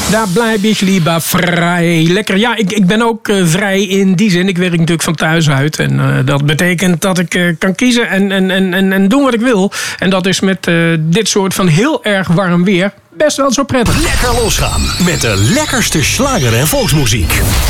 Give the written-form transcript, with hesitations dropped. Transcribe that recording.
Daar blijf ik liever vrij. Lekker. Ja, ik ben ook vrij in die zin. Ik werk natuurlijk van thuis uit. En dat betekent dat ik kan kiezen en doen wat ik wil. En dat is met dit soort van heel erg warm weer best wel zo prettig. Lekker losgaan met de lekkerste slager en volksmuziek.